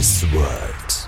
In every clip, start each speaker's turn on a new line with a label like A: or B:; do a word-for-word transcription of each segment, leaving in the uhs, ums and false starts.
A: Elvis World.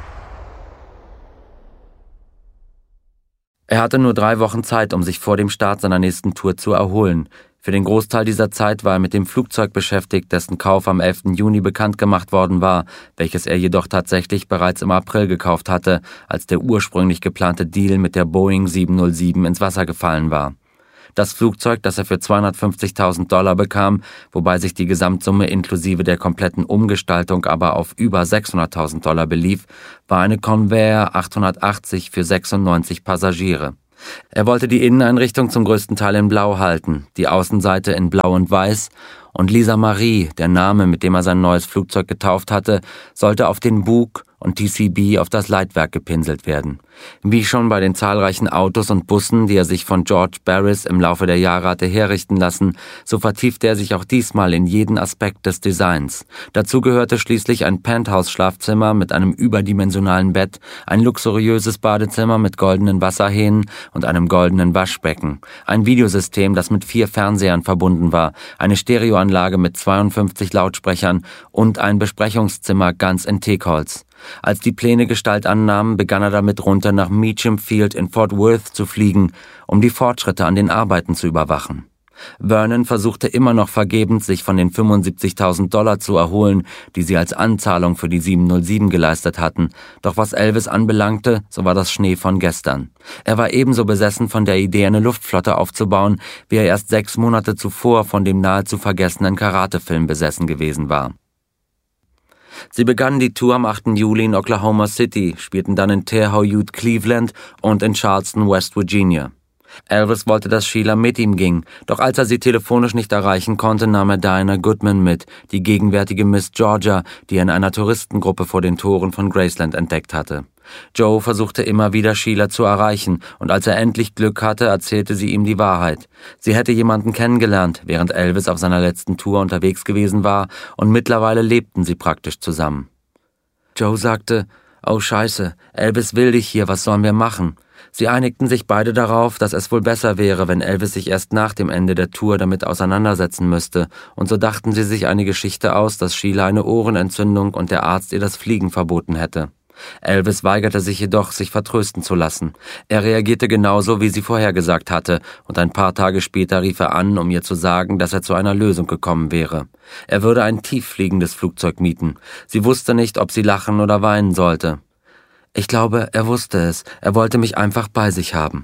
B: Er hatte nur drei Wochen Zeit, um sich vor dem Start seiner nächsten Tour zu erholen. Für den Großteil dieser Zeit war er mit dem Flugzeug beschäftigt, dessen Kauf am elften Juni bekannt gemacht worden war, welches er jedoch tatsächlich bereits im April gekauft hatte, als der ursprünglich geplante Deal mit der Boeing sieben null sieben ins Wasser gefallen war. Das Flugzeug, das er für zweihundertfünfzigtausend Dollar bekam, wobei sich die Gesamtsumme inklusive der kompletten Umgestaltung aber auf über sechshunderttausend Dollar belief, war eine Convair achthundertachtzig für sechsundneunzig Passagiere. Er wollte die Inneneinrichtung zum größten Teil in Blau halten, die Außenseite in Blau und Weiß, und Lisa Marie, der Name, mit dem er sein neues Flugzeug getauft hatte, sollte auf den Bug und T C B auf das Leitwerk gepinselt werden. Wie schon bei den zahlreichen Autos und Bussen, die er sich von George Barris im Laufe der Jahre hatte herrichten lassen, so vertiefte er sich auch diesmal in jeden Aspekt des Designs. Dazu gehörte schließlich ein Penthouse-Schlafzimmer mit einem überdimensionalen Bett, ein luxuriöses Badezimmer mit goldenen Wasserhähnen und einem goldenen Waschbecken, ein Videosystem, das mit vier Fernsehern verbunden war, eine Stereoanlage mit zweiundfünfzig Lautsprechern und ein Besprechungszimmer ganz in Teakholz. Als die Pläne Gestalt annahmen, begann er damit runter nach Meacham Field in Fort Worth zu fliegen, um die Fortschritte an den Arbeiten zu überwachen. Vernon versuchte immer noch vergebens, sich von den fünfundsiebzigtausend Dollar zu erholen, die sie als Anzahlung für die sieben null sieben geleistet hatten, doch was Elvis anbelangte, so war das Schnee von gestern. Er war ebenso besessen von der Idee, eine Luftflotte aufzubauen, wie er erst sechs Monate zuvor von dem nahezu vergessenen Karatefilm besessen gewesen war. Sie begannen die Tour am achten Juli in Oklahoma City, spielten dann in Terre Haute, Cleveland und in Charleston, West Virginia. Elvis wollte, dass Sheila mit ihm ging, doch als er sie telefonisch nicht erreichen konnte, nahm er Diana Goodman mit, die gegenwärtige Miss Georgia, die er in einer Touristengruppe vor den Toren von Graceland entdeckt hatte. Joe versuchte immer wieder, Sheila zu erreichen, und als er endlich Glück hatte, erzählte sie ihm die Wahrheit. Sie hätte jemanden kennengelernt, während Elvis auf seiner letzten Tour unterwegs gewesen war, und mittlerweile lebten sie praktisch zusammen. Joe sagte, »Oh Scheiße, Elvis will dich hier, was sollen wir machen?« Sie einigten sich beide darauf, dass es wohl besser wäre, wenn Elvis sich erst nach dem Ende der Tour damit auseinandersetzen müsste, und so dachten sie sich eine Geschichte aus, dass Sheila eine Ohrenentzündung und der Arzt ihr das Fliegen verboten hätte. Elvis weigerte sich jedoch, sich vertrösten zu lassen. Er reagierte genauso, wie sie vorhergesagt hatte, und ein paar Tage später rief er an, um ihr zu sagen, dass er zu einer Lösung gekommen wäre. Er würde ein tieffliegendes Flugzeug mieten. Sie wusste nicht, ob sie lachen oder weinen sollte. Ich glaube, er wusste es. Er wollte mich einfach bei sich haben.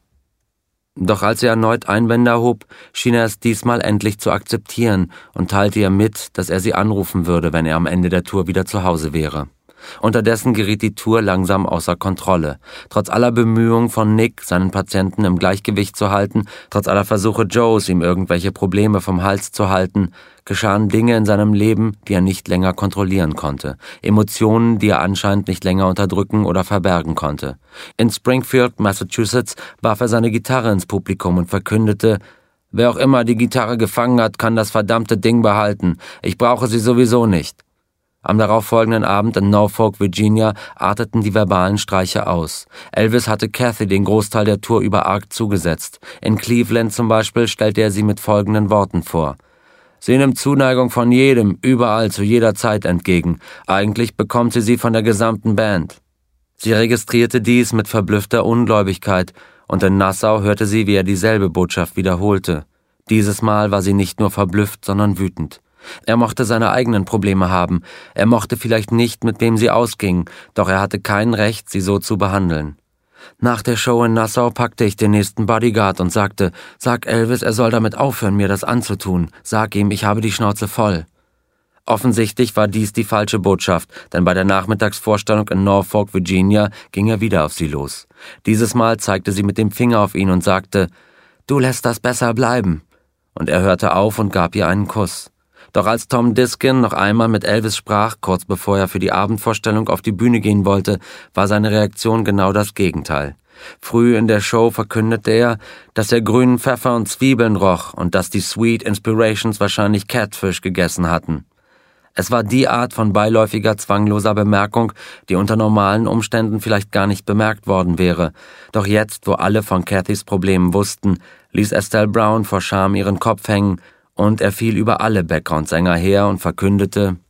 B: Doch als er erneut Einwände erhob, schien er es diesmal endlich zu akzeptieren und teilte ihr mit, dass er sie anrufen würde, wenn er am Ende der Tour wieder zu Hause wäre. Unterdessen geriet die Tour langsam außer Kontrolle. Trotz aller Bemühungen von Nick, seinen Patienten im Gleichgewicht zu halten, trotz aller Versuche Joes, ihm irgendwelche Probleme vom Hals zu halten, geschahen Dinge in seinem Leben, die er nicht länger kontrollieren konnte. Emotionen, die er anscheinend nicht länger unterdrücken oder verbergen konnte. In Springfield, Massachusetts, warf er seine Gitarre ins Publikum und verkündete, »Wer auch immer die Gitarre gefangen hat, kann das verdammte Ding behalten. Ich brauche sie sowieso nicht.« Am darauffolgenden Abend in Norfolk, Virginia, arteten die verbalen Streiche aus. Elvis hatte Kathy den Großteil der Tour über arg zugesetzt. In Cleveland zum Beispiel stellte er sie mit folgenden Worten vor. Sie nimmt Zuneigung von jedem, überall, zu jeder Zeit entgegen. Eigentlich bekommt sie sie von der gesamten Band. Sie registrierte dies mit verblüffter Ungläubigkeit, und in Nassau hörte sie, wie er dieselbe Botschaft wiederholte. Dieses Mal war sie nicht nur verblüfft, sondern wütend. Er mochte seine eigenen Probleme haben, er mochte vielleicht nicht, mit wem sie ausging, doch er hatte kein Recht, sie so zu behandeln. Nach der Show in Nassau packte ich den nächsten Bodyguard und sagte, »Sag Elvis, er soll damit aufhören, mir das anzutun. Sag ihm, ich habe die Schnauze voll.« Offensichtlich war dies die falsche Botschaft, denn bei der Nachmittagsvorstellung in Norfolk, Virginia, ging er wieder auf sie los. Dieses Mal zeigte sie mit dem Finger auf ihn und sagte, »Du lässt das besser bleiben.« Und er hörte auf und gab ihr einen Kuss. Doch als Tom Diskin noch einmal mit Elvis sprach, kurz bevor er für die Abendvorstellung auf die Bühne gehen wollte, war seine Reaktion genau das Gegenteil. Früh in der Show verkündete er, dass er grünen Pfeffer und Zwiebeln roch und dass die Sweet Inspirations wahrscheinlich Catfish gegessen hatten. Es war die Art von beiläufiger, zwangloser Bemerkung, die unter normalen Umständen vielleicht gar nicht bemerkt worden wäre. Doch jetzt, wo alle von Kathys Problemen wussten, ließ Estelle Brown vor Scham ihren Kopf hängen, und er fiel über alle Background-Sänger her und verkündete,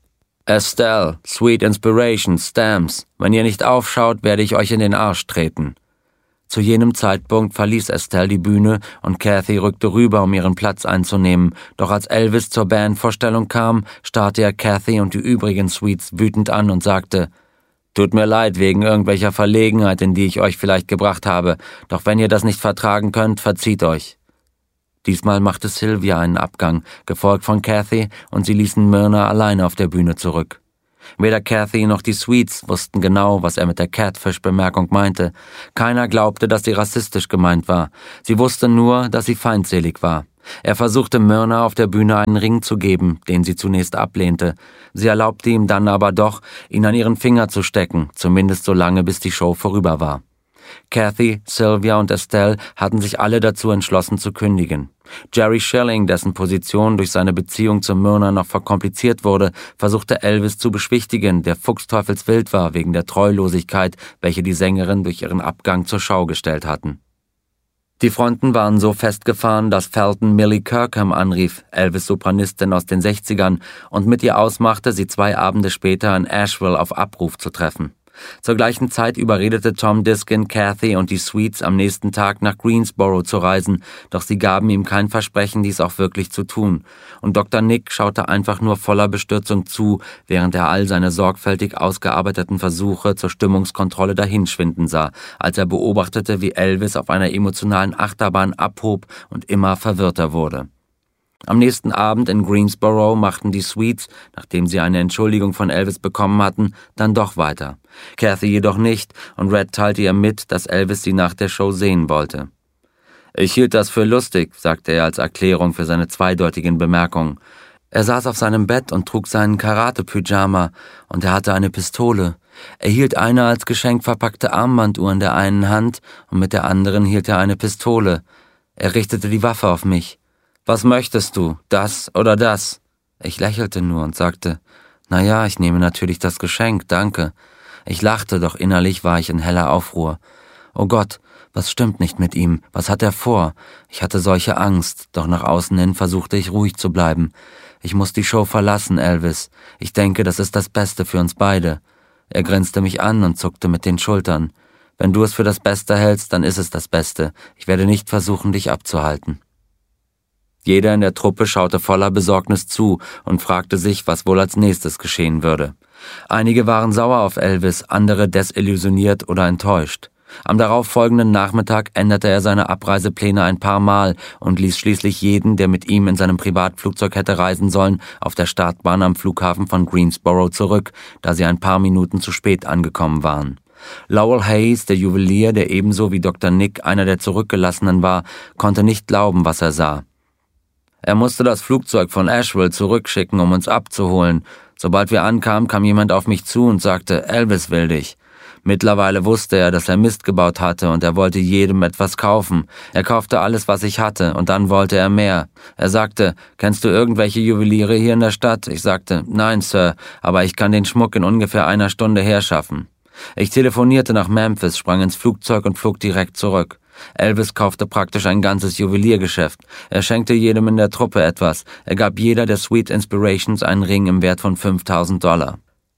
B: Estelle, Sweet Inspiration, Stamps, wenn ihr nicht aufschaut, werde ich euch in den Arsch treten. Zu jenem Zeitpunkt verließ Estelle die Bühne und Kathy rückte rüber, um ihren Platz einzunehmen, doch als Elvis zur Bandvorstellung kam, starrte er Kathy und die übrigen Sweets wütend an und sagte: »Tut mir leid wegen irgendwelcher Verlegenheit, in die ich euch vielleicht gebracht habe, doch wenn ihr das nicht vertragen könnt, verzieht euch.« Diesmal machte Sylvia einen Abgang, gefolgt von Kathy, und sie ließen Myrna alleine auf der Bühne zurück. Weder Kathy noch die Sweets wussten genau, was er mit der Catfish-Bemerkung meinte. Keiner glaubte, dass sie rassistisch gemeint war. Sie wusste nur, dass sie feindselig war. Er versuchte Myrna auf der Bühne einen Ring zu geben, den sie zunächst ablehnte. Sie erlaubte ihm dann aber doch, ihn an ihren Finger zu stecken, zumindest so lange, bis die Show vorüber war. Kathy, Sylvia und Estelle hatten sich alle dazu entschlossen zu kündigen. Jerry Schilling, dessen Position durch seine Beziehung zu Myrna noch verkompliziert wurde, versuchte Elvis zu beschwichtigen, der fuchsteufelswild war wegen der Treulosigkeit, welche die Sängerin durch ihren Abgang zur Schau gestellt hatten. Die Fronten waren so festgefahren, dass Felton Millie Kirkham anrief, Elvis' Sopranistin aus den sechzigern, und mit ihr ausmachte, sie zwei Abende später in Asheville auf Abruf zu treffen. Zur gleichen Zeit überredete Tom Diskin Kathy und die Sweets, am nächsten Tag nach Greensboro zu reisen, doch sie gaben ihm kein Versprechen, dies auch wirklich zu tun. Und Doktor Nick schaute einfach nur voller Bestürzung zu, während er all seine sorgfältig ausgearbeiteten Versuche zur Stimmungskontrolle dahinschwinden sah, als er beobachtete, wie Elvis auf einer emotionalen Achterbahn abhob und immer verwirrter wurde. Am nächsten Abend in Greensboro machten die Sweets, nachdem sie eine Entschuldigung von Elvis bekommen hatten, dann doch weiter. Kathy jedoch nicht, und Red teilte ihr mit, dass Elvis sie nach der Show sehen wollte. »Ich hielt das für lustig«, sagte er als Erklärung für seine zweideutigen Bemerkungen. Er saß auf seinem Bett und trug seinen Karate-Pyjama, und er hatte eine Pistole. Er hielt eine als Geschenk verpackte Armbanduhr in der einen Hand, und mit der anderen hielt er eine Pistole. Er richtete die Waffe auf mich. »Was möchtest du, das oder das?« Ich lächelte nur und sagte, »Na ja, ich nehme natürlich das Geschenk, danke.« Ich lachte, doch innerlich war ich in heller Aufruhr. »Oh Gott, was stimmt nicht mit ihm? Was hat er vor?« Ich hatte solche Angst, doch nach außen hin versuchte ich ruhig zu bleiben. »Ich muss die Show verlassen, Elvis. Ich denke, das ist das Beste für uns beide.« Er grinste mich an und zuckte mit den Schultern. »Wenn du es für das Beste hältst, dann ist es das Beste. Ich werde nicht versuchen, dich abzuhalten.« Jeder in der Truppe schaute voller Besorgnis zu und fragte sich, was wohl als nächstes geschehen würde. Einige waren sauer auf Elvis, andere desillusioniert oder enttäuscht. Am darauffolgenden Nachmittag änderte er seine Abreisepläne ein paar Mal und ließ schließlich jeden, der mit ihm in seinem Privatflugzeug hätte reisen sollen, auf der Startbahn am Flughafen von Greensboro zurück, da sie ein paar Minuten zu spät angekommen waren. Lowell Hayes, der Juwelier, der ebenso wie Doktor Nick einer der Zurückgelassenen war, konnte nicht glauben, was er sah. Er musste das Flugzeug von Asheville zurückschicken, um uns abzuholen. Sobald wir ankamen, kam jemand auf mich zu und sagte, Elvis will dich. Mittlerweile wusste er, dass er Mist gebaut hatte und er wollte jedem etwas kaufen. Er kaufte alles, was ich hatte, und dann wollte er mehr. Er sagte, kennst du irgendwelche Juweliere hier in der Stadt? Ich sagte, nein, Sir, aber ich kann den Schmuck in ungefähr einer Stunde herschaffen. Ich telefonierte nach Memphis, sprang ins Flugzeug und flog direkt zurück. Elvis kaufte praktisch ein ganzes Juweliergeschäft. Er schenkte jedem in der Truppe etwas. Er gab jeder der Sweet Inspirations einen Ring im Wert von fünftausend Dollar.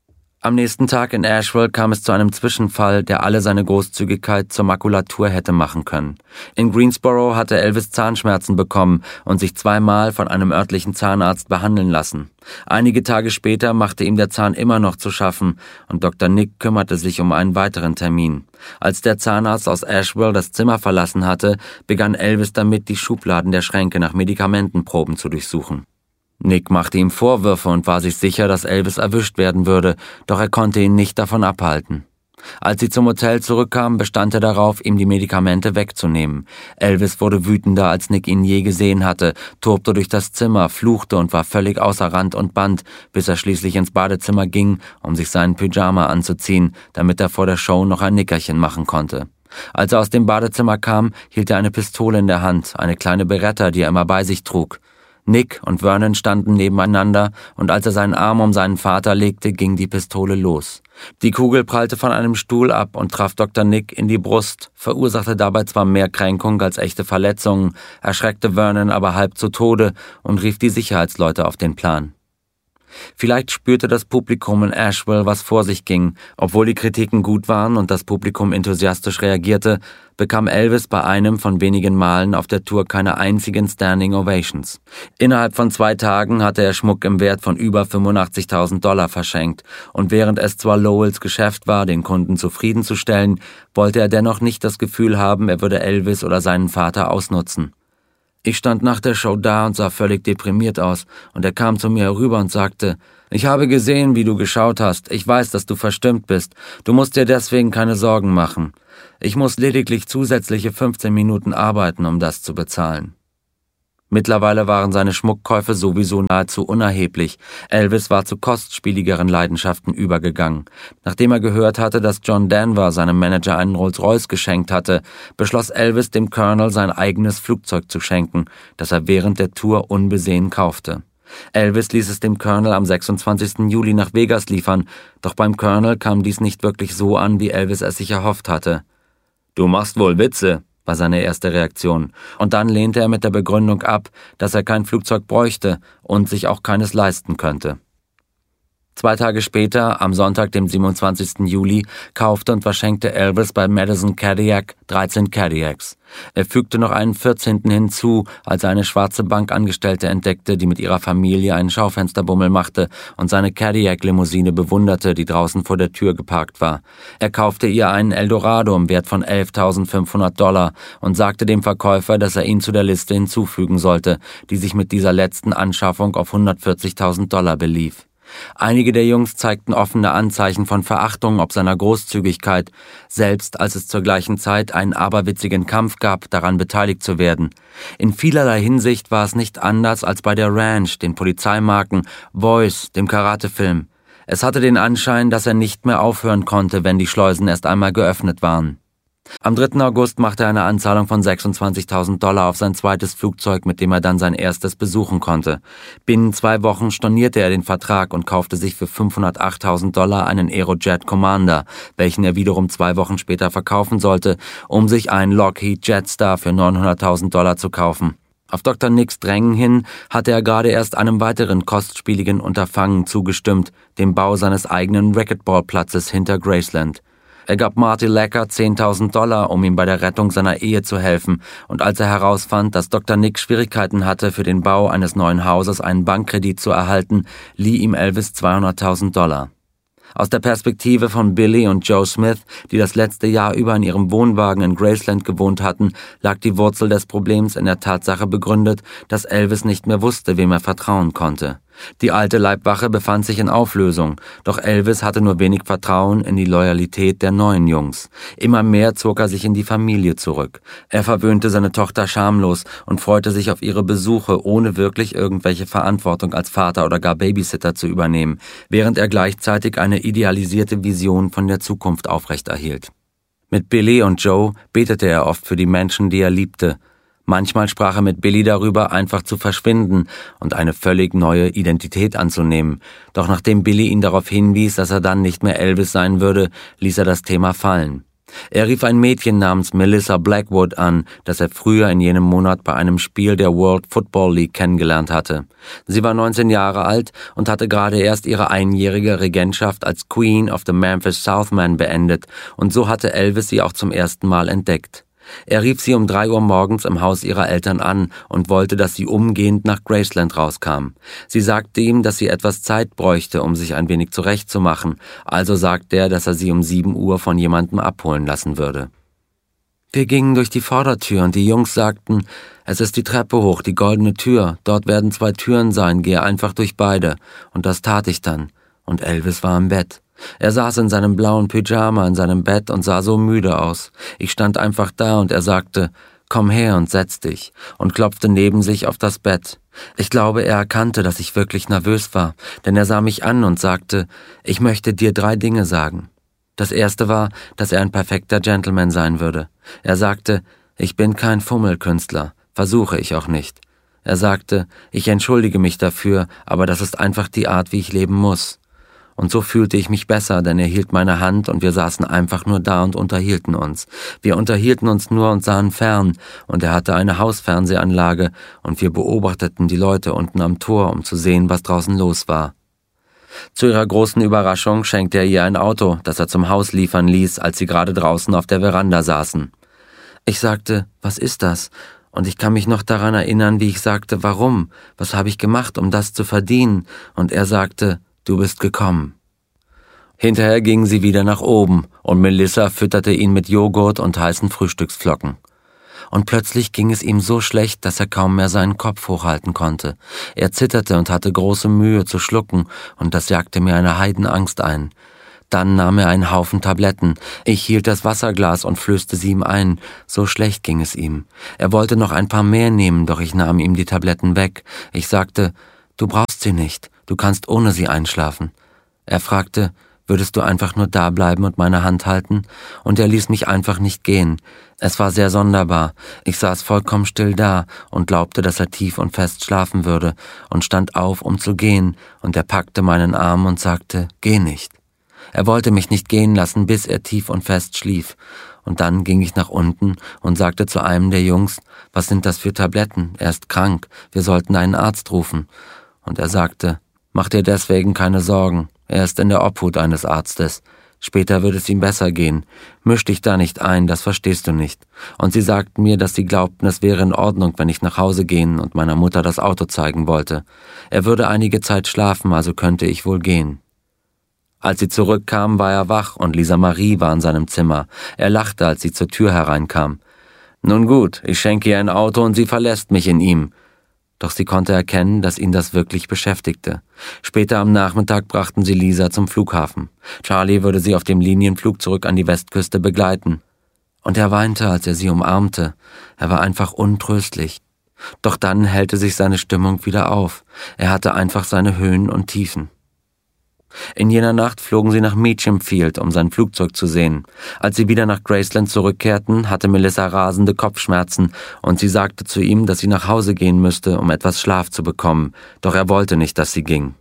B: Am nächsten Tag in Asheville kam es zu einem Zwischenfall, der alle seine Großzügigkeit zur Makulatur hätte machen können. In Greensboro hatte Elvis Zahnschmerzen bekommen und sich zweimal von einem örtlichen Zahnarzt behandeln lassen. Einige Tage später machte ihm der Zahn immer noch zu schaffen und Doktor Nick kümmerte sich um einen weiteren Termin. Als der Zahnarzt aus Asheville das Zimmer verlassen hatte, begann Elvis damit, die Schubladen der Schränke nach Medikamentenproben zu durchsuchen. Nick machte ihm Vorwürfe und war sich sicher, dass Elvis erwischt werden würde, doch er konnte ihn nicht davon abhalten. Als sie zum Hotel zurückkamen, bestand er darauf, ihm die Medikamente wegzunehmen. Elvis wurde wütender, als Nick ihn je gesehen hatte, tobte durch das Zimmer, fluchte und war völlig außer Rand und Band, bis er schließlich ins Badezimmer ging, um sich seinen Pyjama anzuziehen, damit er vor der Show noch ein Nickerchen machen konnte. Als er aus dem Badezimmer kam, hielt er eine Pistole in der Hand, eine kleine Beretta, die er immer bei sich trug. Nick und Vernon standen nebeneinander, und als er seinen Arm um seinen Vater legte, ging die Pistole los. Die Kugel prallte von einem Stuhl ab und traf Doktor Nick in die Brust, verursachte dabei zwar mehr Kränkung als echte Verletzungen, erschreckte Vernon aber halb zu Tode und rief die Sicherheitsleute auf den Plan. Vielleicht spürte das Publikum in Asheville, was vor sich ging. Obwohl die Kritiken gut waren und das Publikum enthusiastisch reagierte, bekam Elvis bei einem von wenigen Malen auf der Tour keine einzigen Standing Ovations. Innerhalb von zwei Tagen hatte er Schmuck im Wert von über fünfundachtzigtausend Dollar verschenkt, und während es zwar Lowells Geschäft war, den Kunden zufriedenzustellen, wollte er dennoch nicht das Gefühl haben, er würde Elvis oder seinen Vater ausnutzen. Ich stand nach der Show da und sah völlig deprimiert aus, und er kam zu mir herüber und sagte: »Ich habe gesehen, wie du geschaut hast. Ich weiß, dass du verstimmt bist. Du musst dir deswegen keine Sorgen machen. Ich muss lediglich zusätzliche fünfzehn Minuten arbeiten, um das zu bezahlen.« Mittlerweile waren seine Schmuckkäufe sowieso nahezu unerheblich. Elvis war zu kostspieligeren Leidenschaften übergegangen. Nachdem er gehört hatte, dass John Denver seinem Manager einen Rolls-Royce geschenkt hatte, beschloss Elvis, dem Colonel sein eigenes Flugzeug zu schenken, das er während der Tour unbesehen kaufte. Elvis ließ es dem Colonel am sechsundzwanzigsten Juli nach Vegas liefern, doch beim Colonel kam dies nicht wirklich so an, wie Elvis es sich erhofft hatte. »Du machst wohl Witze«, war seine erste Reaktion, und dann lehnte er mit der Begründung ab, dass er kein Flugzeug bräuchte und sich auch keines leisten könnte. Zwei Tage später, am Sonntag, dem siebenundzwanzigsten Juli, kaufte und verschenkte Elvis bei Madison Cadillac dreizehn Cadillacs. Er fügte noch einen vierzehnten hinzu, als er eine schwarze Bankangestellte entdeckte, die mit ihrer Familie einen Schaufensterbummel machte und seine Cadillac-Limousine bewunderte, die draußen vor der Tür geparkt war. Er kaufte ihr einen Eldorado im Wert von elftausendfünfhundert Dollar und sagte dem Verkäufer, dass er ihn zu der Liste hinzufügen sollte, die sich mit dieser letzten Anschaffung auf hundertvierzigtausend Dollar belief. Einige der Jungs zeigten offene Anzeichen von Verachtung ob seiner Großzügigkeit, selbst als es zur gleichen Zeit einen aberwitzigen Kampf gab, daran beteiligt zu werden. In vielerlei Hinsicht war es nicht anders als bei der Ranch, den Polizeimarken, Voice, dem Karatefilm. Es hatte den Anschein, dass er nicht mehr aufhören konnte, wenn die Schleusen erst einmal geöffnet waren. Am dritten August machte er eine Anzahlung von sechsundzwanzigtausend Dollar auf sein zweites Flugzeug, mit dem er dann sein erstes besuchen konnte. Binnen zwei Wochen stornierte er den Vertrag und kaufte sich für fünfhundertachttausend Dollar einen Aerojet Commander, welchen er wiederum zwei Wochen später verkaufen sollte, um sich einen Lockheed Jetstar für neunhunderttausend Dollar zu kaufen. Auf Doktor Nicks Drängen hin hatte er gerade erst einem weiteren kostspieligen Unterfangen zugestimmt, dem Bau seines eigenen Racquetballplatzes hinter Graceland. Er gab Marty Lecker zehntausend Dollar, um ihm bei der Rettung seiner Ehe zu helfen, und als er herausfand, dass Doktor Nick Schwierigkeiten hatte, für den Bau eines neuen Hauses einen Bankkredit zu erhalten, lieh ihm Elvis zweihunderttausend Dollar. Aus der Perspektive von Billy und Joe Smith, die das letzte Jahr über in ihrem Wohnwagen in Graceland gewohnt hatten, lag die Wurzel des Problems in der Tatsache begründet, dass Elvis nicht mehr wusste, wem er vertrauen konnte. Die alte Leibwache befand sich in Auflösung, doch Elvis hatte nur wenig Vertrauen in die Loyalität der neuen Jungs. Immer mehr zog er sich in die Familie zurück. Er verwöhnte seine Tochter schamlos und freute sich auf ihre Besuche, ohne wirklich irgendwelche Verantwortung als Vater oder gar Babysitter zu übernehmen, während er gleichzeitig eine idealisierte Vision von der Zukunft aufrechterhielt. Mit Billy und Joe betete er oft für die Menschen, die er liebte. Manchmal sprach er mit Billy darüber, einfach zu verschwinden und eine völlig neue Identität anzunehmen. Doch nachdem Billy ihn darauf hinwies, dass er dann nicht mehr Elvis sein würde, ließ er das Thema fallen. Er rief ein Mädchen namens Melissa Blackwood an, das er früher in jenem Monat bei einem Spiel der World Football League kennengelernt hatte. Sie war neunzehn Jahre alt und hatte gerade erst ihre einjährige Regentschaft als Queen of the Memphis Southmen beendet, und so hatte Elvis sie auch zum ersten Mal entdeckt. Er rief sie um drei Uhr morgens im Haus ihrer Eltern an und wollte, dass sie umgehend nach Graceland rauskam. Sie sagte ihm, dass sie etwas Zeit bräuchte, um sich ein wenig zurechtzumachen, also sagte er, dass er sie um sieben Uhr von jemandem abholen lassen würde. Wir gingen durch die Vordertür und die Jungs sagten, es ist die Treppe hoch, die goldene Tür, dort werden zwei Türen sein, gehe einfach durch beide. Und das tat ich dann. Und Elvis war im Bett. Er saß in seinem blauen Pyjama in seinem Bett und sah so müde aus. Ich stand einfach da und er sagte, komm her und setz dich, und klopfte neben sich auf das Bett. Ich glaube, er erkannte, dass ich wirklich nervös war, denn er sah mich an und sagte, ich möchte dir drei Dinge sagen. Das erste war, dass er ein perfekter Gentleman sein würde. Er sagte, ich bin kein Fummelkünstler, versuche ich auch nicht. Er sagte, ich entschuldige mich dafür, aber das ist einfach die Art, wie ich leben muss. Und so fühlte ich mich besser, denn er hielt meine Hand und wir saßen einfach nur da und unterhielten uns. Wir unterhielten uns nur und sahen fern, und er hatte eine Hausfernsehanlage und wir beobachteten die Leute unten am Tor, um zu sehen, was draußen los war. Zu ihrer großen Überraschung schenkte er ihr ein Auto, das er zum Haus liefern ließ, als sie gerade draußen auf der Veranda saßen. Ich sagte, was ist das? Und ich kann mich noch daran erinnern, wie ich sagte, warum? Was habe ich gemacht, um das zu verdienen? Und er sagte, du bist gekommen. Hinterher gingen sie wieder nach oben und Melissa fütterte ihn mit Joghurt und heißen Frühstücksflocken. Und plötzlich ging es ihm so schlecht, dass er kaum mehr seinen Kopf hochhalten konnte. Er zitterte und hatte große Mühe zu schlucken, und das jagte mir eine Heidenangst ein. Dann nahm er einen Haufen Tabletten. Ich hielt das Wasserglas und flößte sie ihm ein. So schlecht ging es ihm. Er wollte noch ein paar mehr nehmen, doch ich nahm ihm die Tabletten weg. Ich sagte, du brauchst sie nicht, du kannst ohne sie einschlafen. Er fragte, würdest du einfach nur da bleiben und meine Hand halten? Und er ließ mich einfach nicht gehen. Es war sehr sonderbar. Ich saß vollkommen still da und glaubte, dass er tief und fest schlafen würde, und stand auf, um zu gehen, und er packte meinen Arm und sagte, geh nicht. Er wollte mich nicht gehen lassen, bis er tief und fest schlief. Und dann ging ich nach unten und sagte zu einem der Jungs, was sind das für Tabletten? Er ist krank, wir sollten einen Arzt rufen. Und er sagte, mach dir deswegen keine Sorgen. Er ist in der Obhut eines Arztes. Später wird es ihm besser gehen. Misch dich da nicht ein, das verstehst du nicht. Und sie sagten mir, dass sie glaubten, es wäre in Ordnung, wenn ich nach Hause gehen und meiner Mutter das Auto zeigen wollte. Er würde einige Zeit schlafen, also könnte ich wohl gehen. Als sie zurückkamen, war er wach und Lisa Marie war in seinem Zimmer. Er lachte, als sie zur Tür hereinkam. Nun gut, ich schenke ihr ein Auto und sie verlässt mich in ihm. Doch sie konnte erkennen, dass ihn das wirklich beschäftigte. Später am Nachmittag brachten sie Lisa zum Flughafen. Charlie würde sie auf dem Linienflug zurück an die Westküste begleiten. Und er weinte, als er sie umarmte. Er war einfach untröstlich. Doch dann hellte sich seine Stimmung wieder auf. Er hatte einfach seine Höhen und Tiefen. In jener Nacht flogen sie nach Meacham Field, um sein Flugzeug zu sehen. Als sie wieder nach Graceland zurückkehrten, hatte Melissa rasende Kopfschmerzen und sie sagte zu ihm, dass sie nach Hause gehen müsste, um etwas Schlaf zu bekommen, doch er wollte nicht, dass sie ging.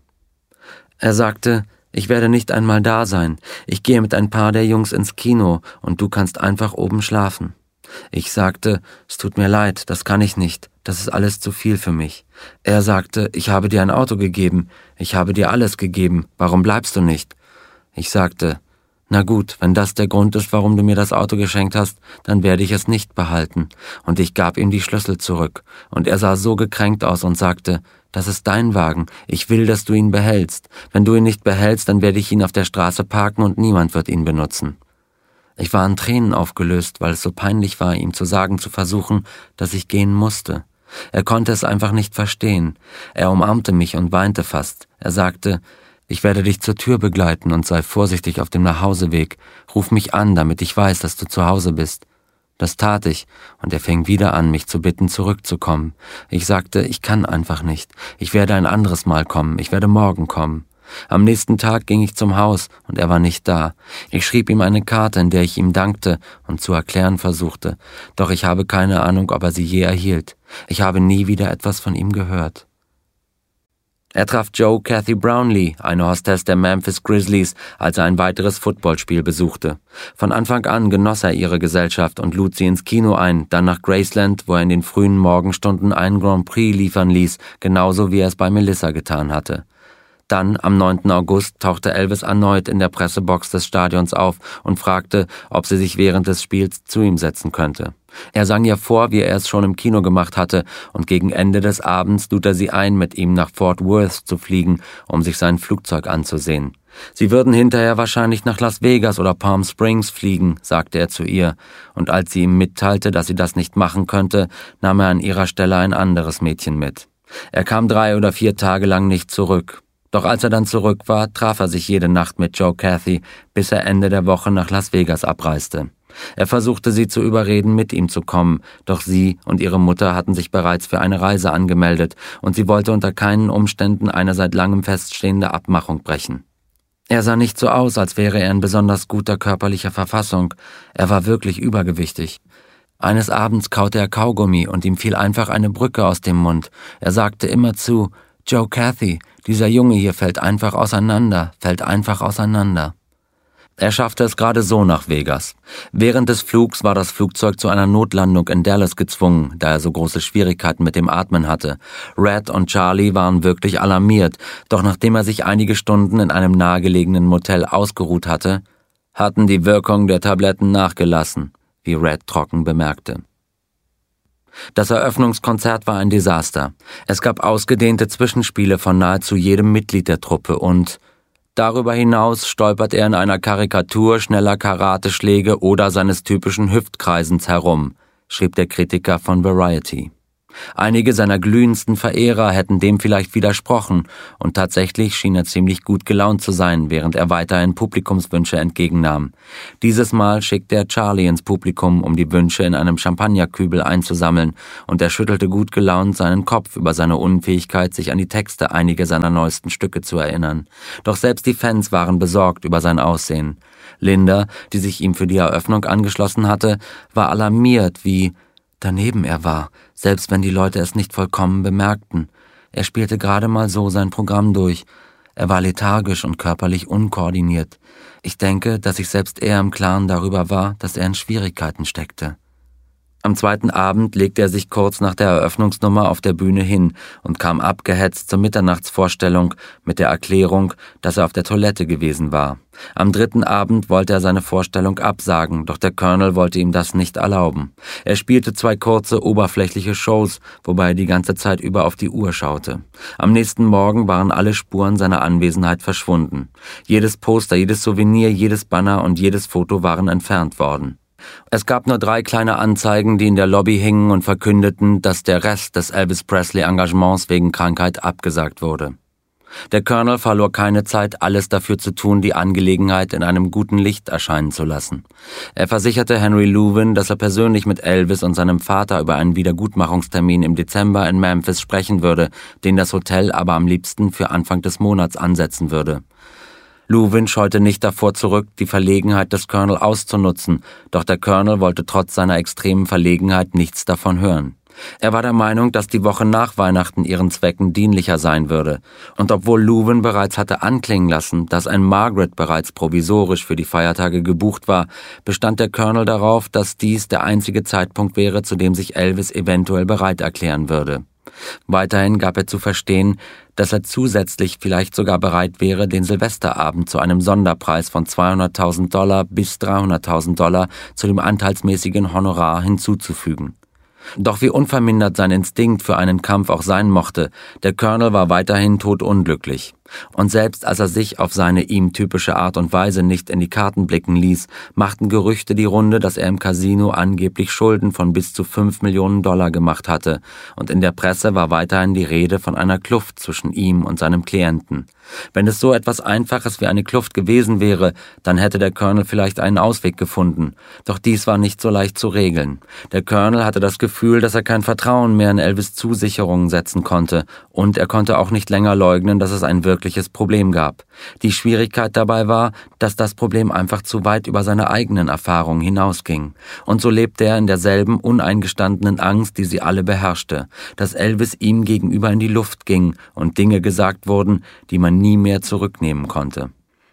B: Er sagte, ich werde nicht einmal da sein. Ich gehe mit ein paar der Jungs ins Kino und du kannst einfach oben schlafen. Ich sagte, es tut mir leid, das kann ich nicht. Das ist alles zu viel für mich. Er sagte, ich habe dir ein Auto gegeben. Ich habe dir alles gegeben. Warum bleibst du nicht? Ich sagte, na gut, wenn das der Grund ist, warum du mir das Auto geschenkt hast, dann werde ich es nicht behalten. Und ich gab ihm die Schlüssel zurück. Und er sah so gekränkt aus und sagte, das ist dein Wagen. Ich will, dass du ihn behältst. Wenn du ihn nicht behältst, dann werde ich ihn auf der Straße parken und niemand wird ihn benutzen. Ich war in Tränen aufgelöst, weil es so peinlich war, ihm zu sagen, zu versuchen, dass ich gehen musste. Er konnte es einfach nicht verstehen. Er umarmte mich und weinte fast. Er sagte, ich werde dich zur Tür begleiten und sei vorsichtig auf dem Nachhauseweg. Ruf mich an, damit ich weiß, dass du zu Hause bist. Das tat ich, und er fing wieder an, mich zu bitten, zurückzukommen. Ich sagte, ich kann einfach nicht. Ich werde ein anderes Mal kommen. Ich werde morgen kommen. Am nächsten Tag ging ich zum Haus, und er war nicht da. Ich schrieb ihm eine Karte, in der ich ihm dankte und zu erklären versuchte. Doch ich habe keine Ahnung, ob er sie je erhielt. Ich habe nie wieder etwas von ihm gehört. Er traf Joe Cathy Brownlee, eine Hostess der Memphis Grizzlies, als er ein weiteres Footballspiel besuchte. Von Anfang an genoss er ihre Gesellschaft und lud sie ins Kino ein, dann nach Graceland, wo er in den frühen Morgenstunden einen Grand Prix liefern ließ, genauso wie er es bei Melissa getan hatte. Dann, am neunten August, tauchte Elvis erneut in der Pressebox des Stadions auf und fragte, ob sie sich während des Spiels zu ihm setzen könnte. Er sang ihr vor, wie er es schon im Kino gemacht hatte, und gegen Ende des Abends lud er sie ein, mit ihm nach Fort Worth zu fliegen, um sich sein Flugzeug anzusehen. Sie würden hinterher wahrscheinlich nach Las Vegas oder Palm Springs fliegen, sagte er zu ihr, und als sie ihm mitteilte, dass sie das nicht machen könnte, nahm er an ihrer Stelle ein anderes Mädchen mit. Er kam drei oder vier Tage lang nicht zurück. Doch als er dann zurück war, traf er sich jede Nacht mit Joe Cathy, bis er Ende der Woche nach Las Vegas abreiste. Er versuchte sie zu überreden, mit ihm zu kommen, doch sie und ihre Mutter hatten sich bereits für eine Reise angemeldet und sie wollte unter keinen Umständen eine seit langem feststehende Abmachung brechen. Er sah nicht so aus, als wäre er in besonders guter körperlicher Verfassung. Er war wirklich übergewichtig. Eines Abends kaute er Kaugummi und ihm fiel einfach eine Brücke aus dem Mund. Er sagte immerzu, Joe Cathy, dieser Junge hier fällt einfach auseinander, fällt einfach auseinander. Er schaffte es gerade so nach Vegas. Während des Flugs war das Flugzeug zu einer Notlandung in Dallas gezwungen, da er so große Schwierigkeiten mit dem Atmen hatte. Red und Charlie waren wirklich alarmiert, doch nachdem er sich einige Stunden in einem nahegelegenen Motel ausgeruht hatte, hatten die Wirkung der Tabletten nachgelassen, wie Red trocken bemerkte. Das Eröffnungskonzert war ein Desaster. Es gab ausgedehnte Zwischenspiele von nahezu jedem Mitglied der Truppe und darüber hinaus stolpert er in einer Karikatur schneller Karateschläge oder seines typischen Hüftkreisens herum, schrieb der Kritiker von Variety. Einige seiner glühendsten Verehrer hätten dem vielleicht widersprochen, und tatsächlich schien er ziemlich gut gelaunt zu sein, während er weiterhin Publikumswünsche entgegennahm. Dieses Mal schickte er Charlie ins Publikum, um die Wünsche in einem Champagnerkübel einzusammeln, und er schüttelte gut gelaunt seinen Kopf über seine Unfähigkeit, sich an die Texte einiger seiner neuesten Stücke zu erinnern. Doch selbst die Fans waren besorgt über sein Aussehen. Linda, die sich ihm für die Eröffnung angeschlossen hatte, war alarmiert, wie daneben er war, selbst wenn die Leute es nicht vollkommen bemerkten. Er spielte gerade mal so sein Programm durch. Er war lethargisch und körperlich unkoordiniert. Ich denke, dass sich selbst er im Klaren darüber war, dass er in Schwierigkeiten steckte. Am zweiten Abend legte er sich kurz nach der Eröffnungsnummer auf der Bühne hin und kam abgehetzt zur Mitternachtsvorstellung mit der Erklärung, dass er auf der Toilette gewesen war. Am dritten Abend wollte er seine Vorstellung absagen, doch der Colonel wollte ihm das nicht erlauben. Er spielte zwei kurze, oberflächliche Shows, wobei er die ganze Zeit über auf die Uhr schaute. Am nächsten Morgen waren alle Spuren seiner Anwesenheit verschwunden. Jedes Poster, jedes Souvenir, jedes Banner und jedes Foto waren entfernt worden. Es gab nur drei kleine Anzeigen, die in der Lobby hingen und verkündeten, dass der Rest des Elvis Presley-Engagements wegen Krankheit abgesagt wurde. Der Colonel verlor keine Zeit, alles dafür zu tun, die Angelegenheit in einem guten Licht erscheinen zu lassen. Er versicherte Henry Louvin, dass er persönlich mit Elvis und seinem Vater über einen Wiedergutmachungstermin im Dezember in Memphis sprechen würde, den das Hotel aber am liebsten für Anfang des Monats ansetzen würde. Louvin scheute nicht davor zurück, die Verlegenheit des Colonel auszunutzen, doch der Colonel wollte trotz seiner extremen Verlegenheit nichts davon hören. Er war der Meinung, dass die Woche nach Weihnachten ihren Zwecken dienlicher sein würde. Und obwohl Louvin bereits hatte anklingen lassen, dass ein Margaret bereits provisorisch für die Feiertage gebucht war, bestand der Colonel darauf, dass dies der einzige Zeitpunkt wäre, zu dem sich Elvis eventuell bereit erklären würde. Weiterhin gab er zu verstehen, dass er zusätzlich vielleicht sogar bereit wäre, den Silvesterabend zu einem Sonderpreis von zweihunderttausend Dollar bis dreihunderttausend Dollar zu dem anteilsmäßigen Honorar hinzuzufügen. Doch wie unvermindert sein Instinkt für einen Kampf auch sein mochte, der Colonel war weiterhin todunglücklich. Und selbst als er sich auf seine ihm typische Art und Weise nicht in die Karten blicken ließ, machten Gerüchte die Runde, dass er im Casino angeblich Schulden von bis zu fünf Millionen Dollar gemacht hatte, und in der Presse war weiterhin die Rede von einer Kluft zwischen ihm und seinem Klienten. Wenn es so etwas Einfaches wie eine Kluft gewesen wäre, dann hätte der Colonel vielleicht einen Ausweg gefunden. Doch dies war nicht so leicht zu regeln. Der Colonel hatte das Gefühl, dass er kein Vertrauen mehr in Elvis' Zusicherungen setzen konnte, und er konnte auch nicht länger leugnen, dass es ein wirkliches Problem gab. Die Schwierigkeit dabei war, dass das Problem einfach zu weit über seine eigenen Erfahrungen hinausging. Und so lebte er in derselben uneingestandenen Angst, die sie alle beherrschte, dass Elvis ihm gegenüber in die Luft ging und Dinge gesagt wurden, die man nie mehr zurücknehmen konnte.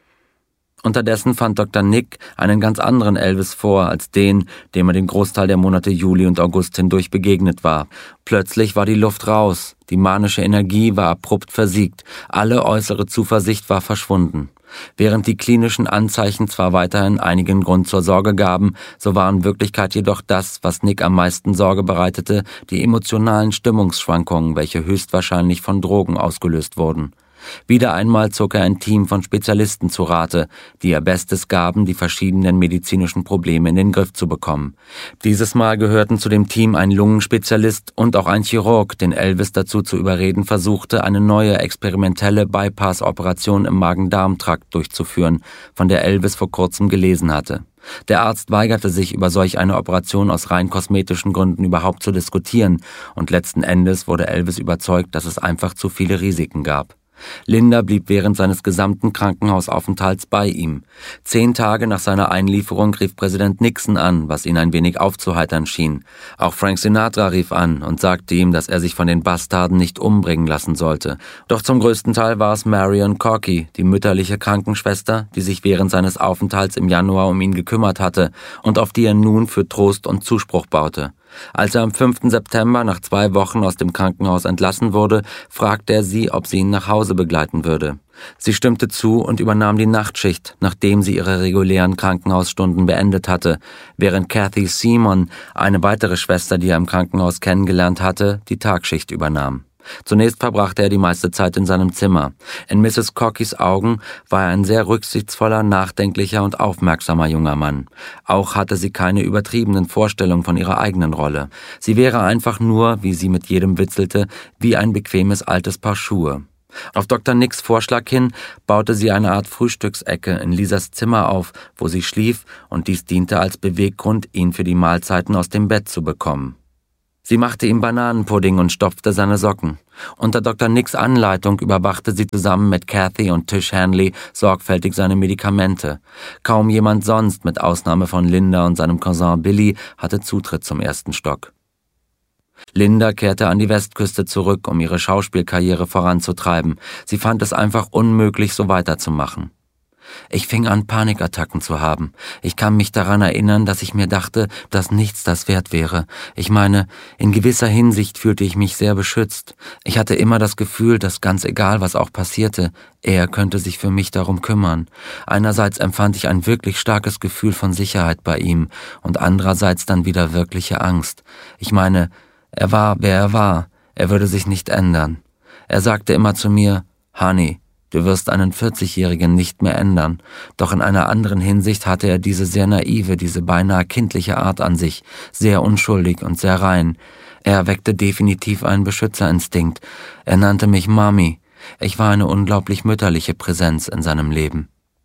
B: Unterdessen fand Doktor Nick einen ganz anderen Elvis vor als den, dem er den Großteil der Monate Juli und August hindurch begegnet war. Plötzlich war die Luft raus, die manische Energie war abrupt versiegt, alle äußere Zuversicht war verschwunden. Während die klinischen Anzeichen zwar weiterhin einigen Grund zur Sorge gaben, so war in Wirklichkeit jedoch das, was Nick am meisten Sorge bereitete, die emotionalen Stimmungsschwankungen, welche höchstwahrscheinlich von Drogen ausgelöst wurden. Wieder einmal zog er ein Team von Spezialisten zu Rate, die ihr Bestes gaben, die verschiedenen medizinischen Probleme in den Griff zu bekommen. Dieses Mal gehörten zu dem Team ein Lungenspezialist und auch ein Chirurg, den Elvis dazu zu überreden versuchte, eine neue experimentelle Bypass-Operation im Magen-Darm-Trakt durchzuführen, von der Elvis vor kurzem gelesen hatte. Der Arzt weigerte sich, über solch eine Operation aus rein kosmetischen Gründen überhaupt zu diskutieren, und letzten Endes wurde Elvis überzeugt, dass es einfach zu viele Risiken gab. Linda blieb während seines gesamten Krankenhausaufenthalts bei ihm. Zehn Tage nach seiner Einlieferung rief Präsident Nixon an, was ihn ein wenig aufzuheitern schien. Auch Frank Sinatra rief an und sagte ihm, dass er sich von den Bastarden nicht umbringen lassen sollte. Doch zum größten Teil war es Marion Corky, die mütterliche Krankenschwester, die sich während seines Aufenthalts im Januar um ihn gekümmert hatte und auf die er nun für Trost und Zuspruch baute. Als er am fünften September nach zwei Wochen aus dem Krankenhaus entlassen wurde, fragte er sie, ob sie ihn nach Hause begleiten würde. Sie stimmte zu und übernahm die Nachtschicht, nachdem sie ihre regulären Krankenhausstunden beendet hatte, während Kathy Simon, eine weitere Schwester, die er im Krankenhaus kennengelernt hatte, die Tagschicht übernahm. Zunächst verbrachte er die meiste Zeit in seinem Zimmer. In Misses Corkys Augen war er ein sehr rücksichtsvoller, nachdenklicher und aufmerksamer junger Mann. Auch hatte sie keine übertriebenen Vorstellungen von ihrer eigenen Rolle. Sie wäre einfach nur, wie sie mit jedem witzelte, wie ein bequemes altes Paar Schuhe. Auf Doktor Nicks Vorschlag hin baute sie eine Art Frühstücksecke in Lisas Zimmer auf, wo sie schlief, und dies diente als Beweggrund, ihn für die Mahlzeiten aus dem Bett zu bekommen. Sie machte ihm Bananenpudding und stopfte seine Socken. Unter Doktor Nicks Anleitung überwachte sie zusammen mit Kathy und Tish Hanley sorgfältig seine Medikamente. Kaum jemand sonst, mit Ausnahme von Linda und seinem Cousin Billy, hatte Zutritt zum ersten Stock. Linda kehrte an die Westküste zurück, um ihre Schauspielkarriere voranzutreiben. Sie fand es einfach unmöglich, so weiterzumachen. Ich fing an, Panikattacken zu haben. Ich kann mich daran erinnern, dass ich mir dachte, dass nichts das wert wäre. Ich meine, in gewisser Hinsicht fühlte ich mich sehr beschützt. Ich hatte immer das Gefühl, dass ganz egal, was auch passierte, er könnte sich für mich darum kümmern. Einerseits empfand ich ein wirklich starkes Gefühl von Sicherheit bei ihm und andererseits dann wieder wirkliche Angst. Ich meine, er war, wer er war. Er würde sich nicht ändern. Er sagte immer zu mir, Honey, du wirst einen vierzigjährigen nicht mehr ändern. Doch in einer anderen Hinsicht hatte er diese sehr naive, diese beinahe kindliche Art an sich, sehr unschuldig und sehr rein. Er erweckte definitiv einen Beschützerinstinkt. Er nannte mich Mami. Ich war eine unglaublich mütterliche Präsenz in seinem Leben.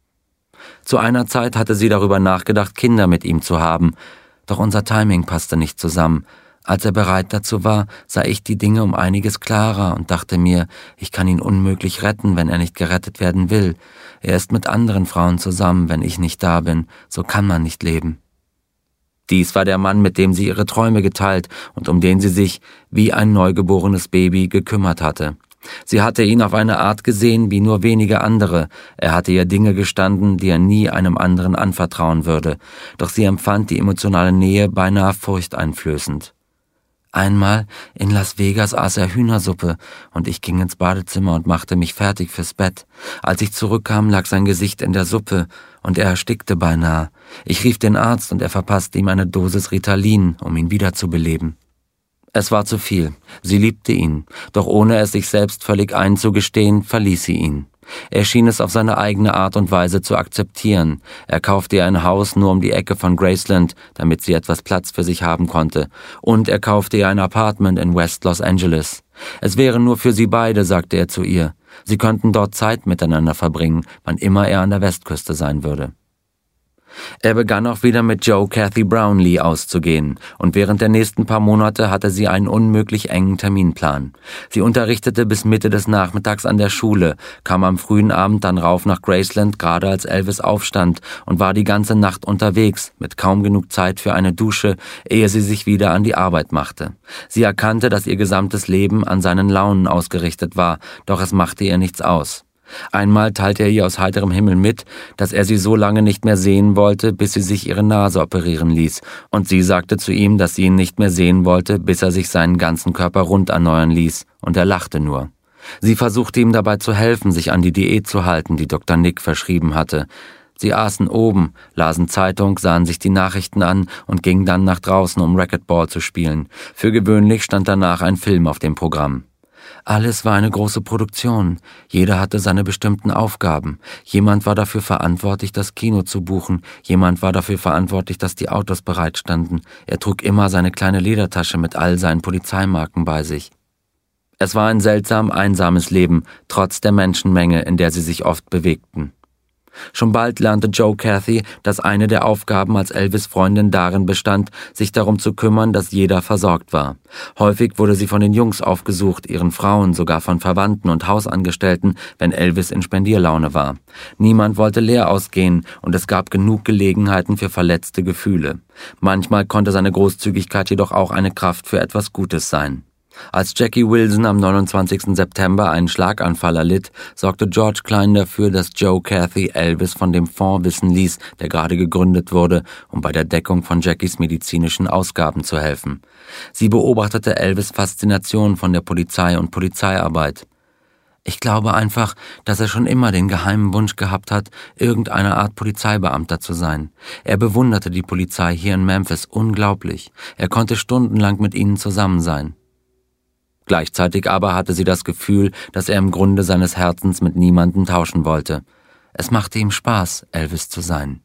B: Zu einer Zeit hatte sie darüber nachgedacht, Kinder mit ihm zu haben. Doch unser Timing passte nicht zusammen. Als er bereit dazu war, sah ich die Dinge um einiges klarer und dachte mir, ich kann ihn unmöglich retten, wenn er nicht gerettet werden will. Er ist mit anderen Frauen zusammen, wenn ich nicht da bin. So kann man nicht leben. Dies war der Mann, mit dem sie ihre Träume geteilt und um den sie sich, wie ein neugeborenes Baby, gekümmert hatte. Sie hatte ihn auf eine Art gesehen wie nur wenige andere. Er hatte ihr Dinge gestanden, die er nie einem anderen anvertrauen würde. Doch sie empfand die emotionale Nähe beinahe furchteinflößend. Einmal in Las Vegas aß er Hühnersuppe und ich ging ins Badezimmer und machte mich fertig fürs Bett. Als ich zurückkam, lag sein Gesicht in der Suppe und er erstickte beinahe. Ich rief den Arzt und er verpasste ihm eine Dosis Ritalin, um ihn wiederzubeleben. Es war zu viel. Sie liebte ihn, doch ohne es sich selbst völlig einzugestehen, verließ sie ihn. Er schien es auf seine eigene Art und Weise zu akzeptieren. Er kaufte ihr ein Haus nur um die Ecke von Graceland, damit sie etwas Platz für sich haben konnte. Und er kaufte ihr ein Apartment in West Los Angeles. Es wäre nur für sie beide, sagte er zu ihr. Sie könnten dort Zeit miteinander verbringen, wann immer er an der Westküste sein würde. Er begann auch wieder mit Joe Kathy Brownlee auszugehen und während der nächsten paar Monate hatte sie einen unmöglich engen Terminplan. Sie unterrichtete bis Mitte des Nachmittags an der Schule, kam am frühen Abend dann rauf nach Graceland, gerade als Elvis aufstand und war die ganze Nacht unterwegs, mit kaum genug Zeit für eine Dusche, ehe sie sich wieder an die Arbeit machte. Sie erkannte, dass ihr gesamtes Leben an seinen Launen ausgerichtet war, doch es machte ihr nichts aus. Einmal teilte er ihr aus heiterem Himmel mit, dass er sie so lange nicht mehr sehen wollte, bis sie sich ihre Nase operieren ließ, und sie sagte zu ihm, dass sie ihn nicht mehr sehen wollte, bis er sich seinen ganzen Körper rund erneuern ließ, und er lachte nur. Sie versuchte ihm dabei zu helfen, sich an die Diät zu halten, die Doktor Nick verschrieben hatte. Sie aßen oben, lasen Zeitung, sahen sich die Nachrichten an und gingen dann nach draußen, um Racquetball zu spielen. Für gewöhnlich stand danach ein Film auf dem Programm. Alles war eine große Produktion. Jeder hatte seine bestimmten Aufgaben. Jemand war dafür verantwortlich, das Kino zu buchen. Jemand war dafür verantwortlich, dass die Autos bereitstanden. Er trug immer seine kleine Ledertasche mit all seinen Polizeimarken bei sich. Es war ein seltsam einsames Leben, trotz der Menschenmenge, in der sie sich oft bewegten. Schon bald lernte Joe Cathy, dass eine der Aufgaben als Elvis' Freundin darin bestand, sich darum zu kümmern, dass jeder versorgt war. Häufig wurde sie von den Jungs aufgesucht, ihren Frauen, sogar von Verwandten und Hausangestellten, wenn Elvis in Spendierlaune war. Niemand wollte leer ausgehen und es gab genug Gelegenheiten für verletzte Gefühle. Manchmal konnte seine Großzügigkeit jedoch auch eine Kraft für etwas Gutes sein. Als Jackie Wilson am neunundzwanzigsten September einen Schlaganfall erlitt, sorgte George Klein dafür, dass Joe Cathy Elvis von dem Fonds wissen ließ, der gerade gegründet wurde, um bei der Deckung von Jackies medizinischen Ausgaben zu helfen. Sie beobachtete Elvis' Faszination von der Polizei und Polizeiarbeit. »Ich glaube einfach, dass er schon immer den geheimen Wunsch gehabt hat, irgendeine Art Polizeibeamter zu sein. Er bewunderte die Polizei hier in Memphis unglaublich. Er konnte stundenlang mit ihnen zusammen sein.« Gleichzeitig aber hatte sie das Gefühl, dass er im Grunde seines Herzens mit niemandem tauschen wollte. Es machte ihm Spaß, Elvis zu sein.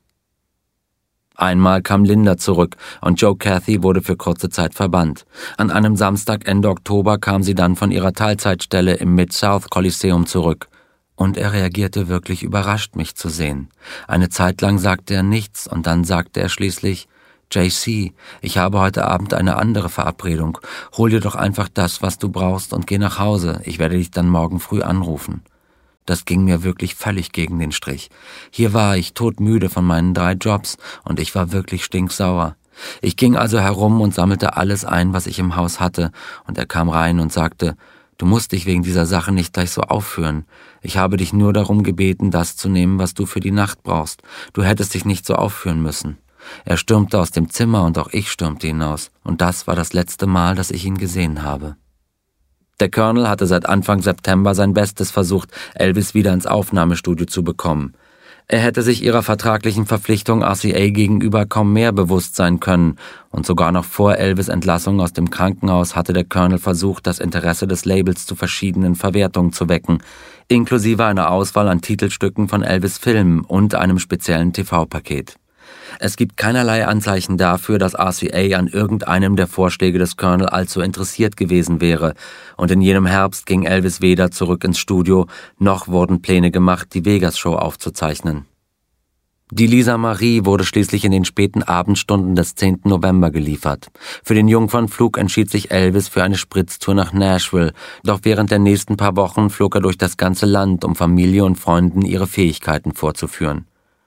B: Einmal kam Linda zurück und Joe Cathy wurde für kurze Zeit verbannt. An einem Samstag Ende Oktober kam sie dann von ihrer Teilzeitstelle im Mid-South Coliseum zurück. Und er reagierte wirklich überrascht, mich zu sehen. Eine Zeit lang sagte er nichts und dann sagte er schließlich: J C, ich habe heute Abend eine andere Verabredung. Hol dir doch einfach das, was du brauchst und geh nach Hause. Ich werde dich dann morgen früh anrufen. Das ging mir wirklich völlig gegen den Strich. Hier war ich todmüde von meinen drei Jobs und ich war wirklich stinksauer. Ich ging also herum und sammelte alles ein, was ich im Haus hatte, und er kam rein und sagte: Du musst dich wegen dieser Sache nicht gleich so aufführen. Ich habe dich nur darum gebeten, das zu nehmen, was du für die Nacht brauchst. Du hättest dich nicht so aufführen müssen. Er stürmte aus dem Zimmer und auch ich stürmte hinaus, und das war das letzte Mal, dass ich ihn gesehen habe. Der Colonel hatte seit Anfang September sein Bestes versucht, Elvis wieder ins Aufnahmestudio zu bekommen. Er hätte sich ihrer vertraglichen Verpflichtung R C A gegenüber kaum mehr bewusst sein können, und sogar noch vor Elvis' Entlassung aus dem Krankenhaus hatte der Colonel versucht, das Interesse des Labels zu verschiedenen Verwertungen zu wecken, inklusive einer Auswahl an Titelstücken von Elvis' Filmen und einem speziellen T V-Paket. Es gibt keinerlei Anzeichen dafür, dass R C A an irgendeinem der Vorschläge des Colonel allzu interessiert gewesen wäre, und in jenem Herbst ging Elvis weder zurück ins Studio, noch wurden Pläne gemacht, die Vegas-Show aufzuzeichnen. Die Lisa Marie wurde schließlich in den späten Abendstunden des zehnten November geliefert. Für den Jungfernflug entschied sich Elvis für eine Spritztour nach Nashville, doch während der nächsten paar Wochen flog er durch das ganze Land, um Familie und Freunden ihre Fähigkeiten vorzuführen.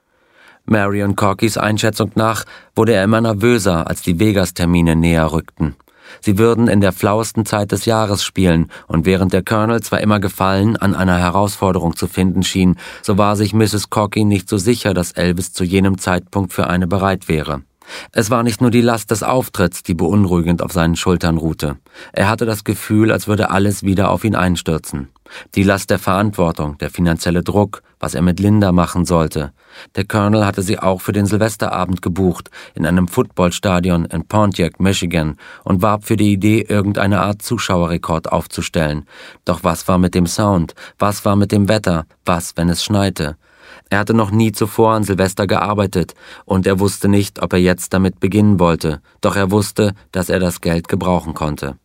B: Marion Corkys Einschätzung nach wurde er immer nervöser, als die Vegas-Termine näher rückten. Sie würden in der flauesten Zeit des Jahres spielen, und während der Colonel zwar immer Gefallen an einer Herausforderung zu finden schien, so war sich Misses Corky nicht so sicher, dass Elvis zu jenem Zeitpunkt für eine bereit wäre. Es war nicht nur die Last des Auftritts, die beunruhigend auf seinen Schultern ruhte. Er hatte das Gefühl, als würde alles wieder auf ihn einstürzen. Die Last der Verantwortung, der finanzielle Druck, was er mit Linda machen sollte. Der Colonel hatte sie auch für den Silvesterabend gebucht, in einem Footballstadion in Pontiac, Michigan, und warb für die Idee, irgendeine Art Zuschauerrekord aufzustellen. Doch was war mit dem Sound? Was war mit dem Wetter? Was, wenn es schneite? Er hatte noch nie zuvor an Silvester gearbeitet, und er wusste nicht, ob er jetzt damit beginnen wollte, doch er wusste, dass er das Geld gebrauchen konnte.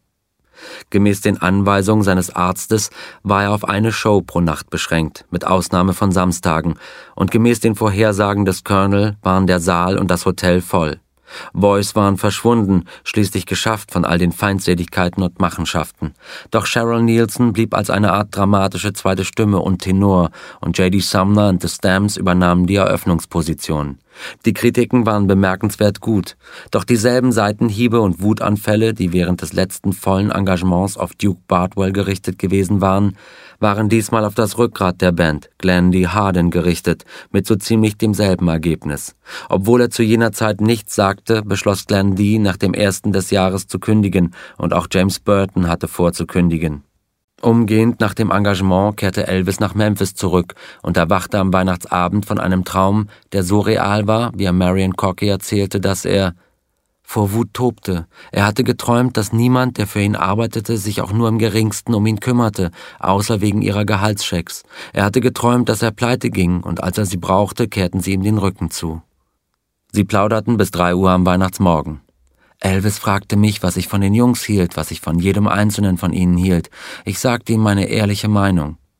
B: Gemäß den Anweisungen seines Arztes war er auf eine Show pro Nacht beschränkt, mit Ausnahme von Samstagen, und gemäß den Vorhersagen des Colonel waren der Saal und das Hotel voll. Boys waren verschwunden, schließlich geschafft von all den Feindseligkeiten und Machenschaften. Doch Cheryl Nielsen blieb als eine Art dramatische zweite Stimme und Tenor, und J D Sumner und The Stamps übernahmen die Eröffnungsposition. Die Kritiken waren bemerkenswert gut, doch dieselben Seitenhiebe und Wutanfälle, die während des letzten vollen Engagements auf Duke Bardwell gerichtet gewesen waren, waren diesmal auf das Rückgrat der Band, Glendy Harden, gerichtet, mit so ziemlich demselben Ergebnis. Obwohl er zu jener Zeit nichts sagte, beschloss Glendy nach dem ersten des Jahres zu kündigen, und auch James Burton hatte vor zu kündigen. Umgehend nach dem Engagement kehrte Elvis nach Memphis zurück und erwachte am Weihnachtsabend von einem Traum, der so real war, wie er Marion Corky erzählte, dass er vor Wut tobte. Er hatte geträumt, dass niemand, der für ihn arbeitete, sich auch nur im geringsten um ihn kümmerte, außer wegen ihrer Gehaltschecks. Er hatte geträumt, dass er pleite ging, und als er sie brauchte, kehrten sie ihm den Rücken zu. Sie plauderten bis drei Uhr am Weihnachtsmorgen. Elvis fragte mich, was ich von den Jungs hielt, was ich von jedem einzelnen von ihnen hielt. Ich sagte ihm meine ehrliche Meinung.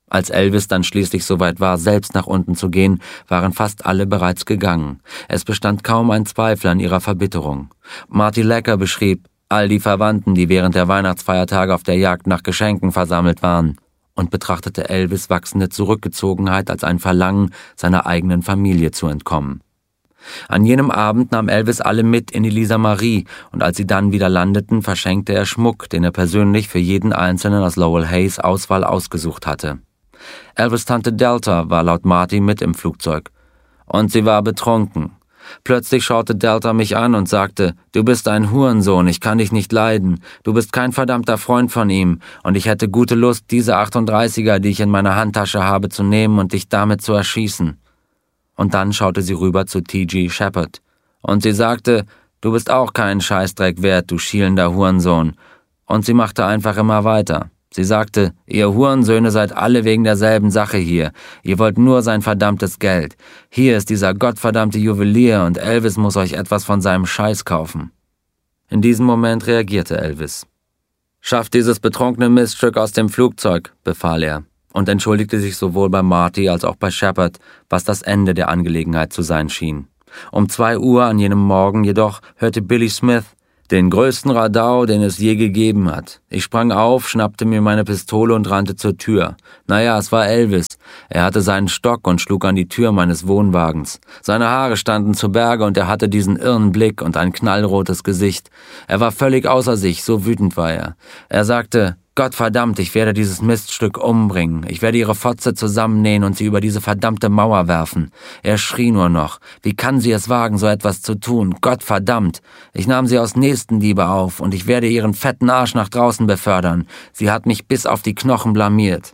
B: Als Elvis dann schließlich soweit war, selbst nach unten zu gehen, waren fast alle bereits gegangen. Es bestand kaum ein Zweifel an ihrer Verbitterung. Marty Lecker beschrieb all die Verwandten, die während der Weihnachtsfeiertage auf der Jagd nach Geschenken versammelt waren, und betrachtete Elvis' wachsende Zurückgezogenheit als ein Verlangen, seiner eigenen Familie zu entkommen. An jenem Abend nahm Elvis alle mit in die Lisa Marie, und als sie dann wieder landeten, verschenkte er Schmuck, den er persönlich für jeden Einzelnen aus Lowell Hays Auswahl ausgesucht hatte. Elvis' Tante Delta war laut Marty mit im Flugzeug. Und sie war betrunken. Plötzlich schaute Delta mich an und sagte, »Du bist ein Hurensohn, ich kann dich nicht leiden. Du bist kein verdammter Freund von ihm, und ich hätte gute Lust, diese achtunddreißiger, die ich in meiner Handtasche habe, zu nehmen und dich damit zu erschießen.« Und dann schaute sie rüber zu T G Shepard. Und sie sagte, »Du bist auch keinen Scheißdreck wert, du schielender Hurensohn.« Und sie machte einfach immer weiter. Sie sagte, »Ihr Hurensöhne seid alle wegen derselben Sache hier. Ihr wollt nur sein verdammtes Geld. Hier ist dieser gottverdammte Juwelier und Elvis muss euch etwas von seinem Scheiß kaufen.« In diesem Moment reagierte Elvis. »Schafft dieses betrunkene Miststück aus dem Flugzeug«, befahl er, und entschuldigte sich sowohl bei Marty als auch bei Shepard, was das Ende der Angelegenheit zu sein schien. Um zwei Uhr an jenem Morgen jedoch hörte Billy Smith, »Den größten Radau, den es je gegeben hat. Ich sprang auf, schnappte mir meine Pistole und rannte zur Tür. Naja, es war Elvis. Er hatte seinen Stock und schlug an die Tür meines Wohnwagens. Seine Haare standen zu Berge und er hatte diesen irren Blick und ein knallrotes Gesicht. Er war völlig außer sich, so wütend war er. Er sagte, »Gottverdammt, ich werde dieses Miststück umbringen. Ich werde ihre Fotze zusammennähen und sie über diese verdammte Mauer werfen.« Er schrie nur noch. »Wie kann sie es wagen, so etwas zu tun? Gottverdammt! Ich nahm sie aus Nächstenliebe auf und ich werde ihren fetten Arsch nach draußen befördern. Sie hat mich bis auf die Knochen blamiert.«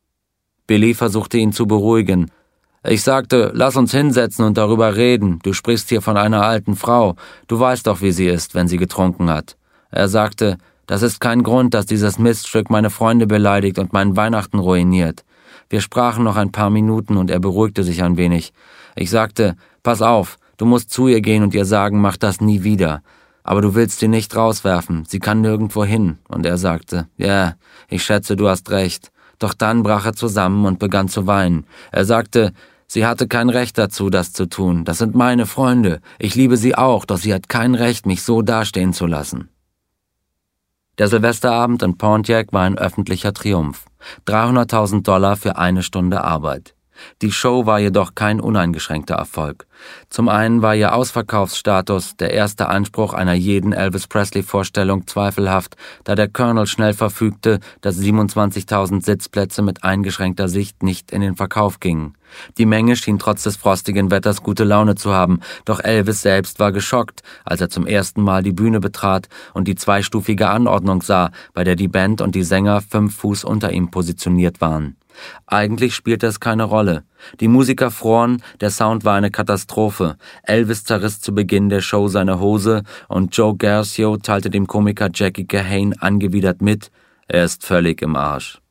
B: Billy versuchte ihn zu beruhigen. »Ich sagte, lass uns hinsetzen und darüber reden. Du sprichst hier von einer alten Frau. Du weißt doch, wie sie ist, wenn sie getrunken hat.« Er sagte, »Das ist kein Grund, dass dieses Miststück meine Freunde beleidigt und meinen Weihnachten ruiniert.« Wir sprachen noch ein paar Minuten und er beruhigte sich ein wenig. Ich sagte, »Pass auf, du musst zu ihr gehen und ihr sagen, mach das nie wieder. Aber du willst sie nicht rauswerfen, sie kann nirgendwo hin.« Und er sagte, »Ja, yeah, ich schätze, du hast recht.« Doch dann brach er zusammen und begann zu weinen. Er sagte, »Sie hatte kein Recht dazu, das zu tun. Das sind meine Freunde. Ich liebe sie auch, doch sie hat kein Recht, mich so dastehen zu lassen.« Der Silvesterabend in Pontiac war ein öffentlicher Triumph. dreihunderttausend Dollar für eine Stunde Arbeit. Die Show war jedoch kein uneingeschränkter Erfolg. Zum einen war ihr Ausverkaufsstatus, der erste Anspruch einer jeden Elvis-Presley-Vorstellung, zweifelhaft, da der Colonel schnell verfügte, dass siebenundzwanzigtausend Sitzplätze mit eingeschränkter Sicht nicht in den Verkauf gingen. Die Menge schien trotz des frostigen Wetters gute Laune zu haben, doch Elvis selbst war geschockt, als er zum ersten Mal die Bühne betrat und die zweistufige Anordnung sah, bei der die Band und die Sänger fünf Fuß unter ihm positioniert waren. Eigentlich spielte es keine Rolle. Die Musiker froren, der Sound war eine Katastrophe. Elvis zerriss zu Beginn der Show seine Hose und Joe Garcio teilte dem Komiker Jackie Kahane angewidert mit, er ist völlig im Arsch.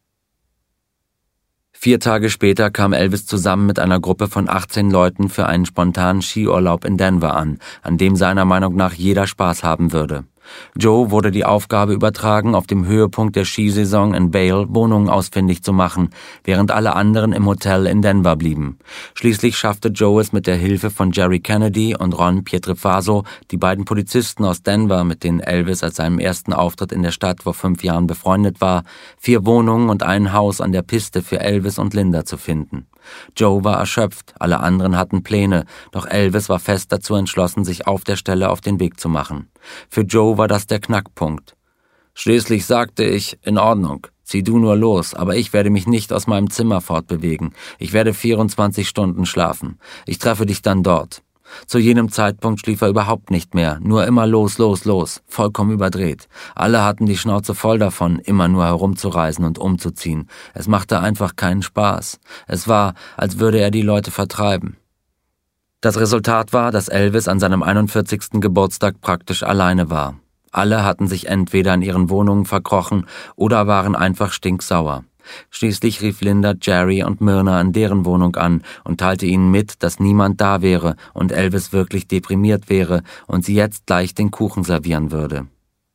B: Vier Tage später kam Elvis zusammen mit einer Gruppe von achtzehn Leuten für einen spontanen Skiurlaub in Denver an, an dem seiner Meinung nach jeder Spaß haben würde. Joe wurde die Aufgabe übertragen, auf dem Höhepunkt der Skisaison in Vail Wohnungen ausfindig zu machen, während alle anderen im Hotel in Denver blieben. Schließlich schaffte Joe es mit der Hilfe von Jerry Kennedy und Ron Pietrefaso, die beiden Polizisten aus Denver, mit denen Elvis als seinem ersten Auftritt in der Stadt vor fünf Jahren befreundet war, vier Wohnungen und ein Haus an der Piste für Elvis und Linda zu finden. Joe war erschöpft, alle anderen hatten Pläne, doch Elvis war fest dazu entschlossen, sich auf der Stelle auf den Weg zu machen. Für Joe war das der Knackpunkt. Schließlich sagte ich, in Ordnung, zieh du nur los, aber ich werde mich nicht aus meinem Zimmer fortbewegen. Ich werde vierundzwanzig Stunden schlafen. Ich treffe dich dann dort. Zu jenem Zeitpunkt schlief er überhaupt nicht mehr, nur immer los, los, los, vollkommen überdreht. Alle hatten die Schnauze voll davon, immer nur herumzureisen und umzuziehen. Es machte einfach keinen Spaß. Es war, als würde er die Leute vertreiben. Das Resultat war, dass Elvis an seinem einundvierzigsten Geburtstag praktisch alleine war. Alle hatten sich entweder in ihren Wohnungen verkrochen oder waren einfach stinksauer. Schließlich rief Linda Jerry und Myrna in deren Wohnung an und teilte ihnen mit, dass niemand da wäre und Elvis wirklich deprimiert wäre und sie jetzt gleich den Kuchen servieren würde.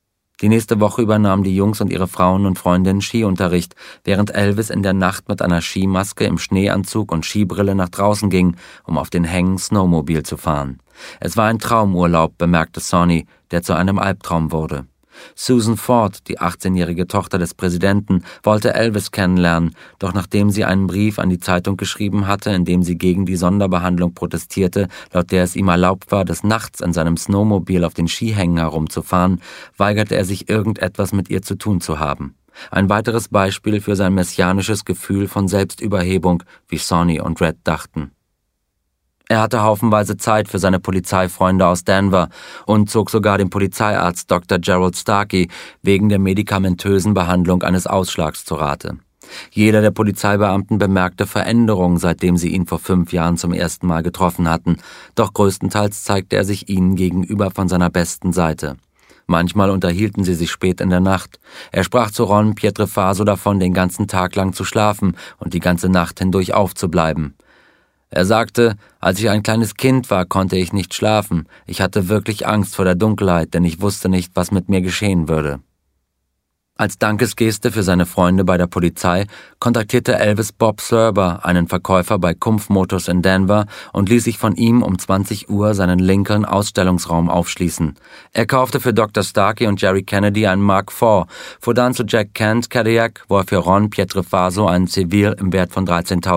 B: Die nächste Woche übernahmen die Jungs und ihre Frauen und Freundinnen Skiunterricht, während Elvis in der Nacht mit einer Skimaske, im Schneeanzug und Skibrille nach draußen ging, um auf den Hängen Snowmobil zu fahren. Es war ein Traumurlaub, bemerkte Sonny, der zu einem Albtraum wurde. Susan Ford, die achtzehnjährige Tochter des Präsidenten, wollte Elvis kennenlernen, doch nachdem sie einen Brief an die Zeitung geschrieben hatte, in dem sie gegen die Sonderbehandlung protestierte, laut der es ihm erlaubt war, des Nachts in seinem Snowmobil auf den Skihängen herumzufahren, weigerte er sich, irgendetwas mit ihr zu tun zu haben. Ein weiteres Beispiel für sein messianisches Gefühl von Selbstüberhebung, wie Sonny und Red dachten. Er hatte haufenweise Zeit für seine Polizeifreunde aus Denver und zog sogar dem Polizeiarzt Doktor Gerald Starkey wegen der medikamentösen Behandlung eines Ausschlags zu Rate. Jeder der Polizeibeamten bemerkte Veränderungen, seitdem sie ihn vor fünf Jahren zum ersten Mal getroffen hatten, doch größtenteils zeigte er sich ihnen gegenüber von seiner besten Seite. Manchmal unterhielten sie sich spät in der Nacht. Er sprach zu Ron Pietrofaso davon, den ganzen Tag lang zu schlafen und die ganze Nacht hindurch aufzubleiben. Er sagte, als ich ein kleines Kind war, konnte ich nicht schlafen. Ich hatte wirklich Angst vor der Dunkelheit, denn ich wusste nicht, was mit mir geschehen würde. Als Dankesgeste für seine Freunde bei der Polizei kontaktierte Elvis Bob Slurber, einen Verkäufer bei Kumpf Motors in Denver, und ließ sich von ihm um zwanzig Uhr seinen Lincoln-Ausstellungsraum aufschließen. Er kaufte für Doktor Starkey und Jerry Kennedy einen Mark vier, fuhr dann zu Jack Kent Cadillac, wo er für Ron Pietrofaso einen Seville im Wert von dreizehntausend